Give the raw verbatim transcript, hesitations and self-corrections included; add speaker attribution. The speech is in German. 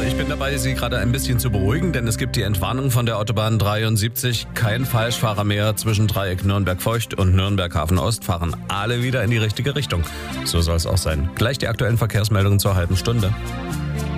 Speaker 1: Ich bin dabei, Sie gerade ein bisschen zu beruhigen, denn es gibt die Entwarnung von der Autobahn dreiundsiebzig. Kein Falschfahrer mehr zwischen Dreieck Nürnberg-Feucht und Nürnberg-Hafen-Ost, fahren alle wieder in die richtige Richtung. So soll es auch sein. Gleich die aktuellen Verkehrsmeldungen zur halben Stunde.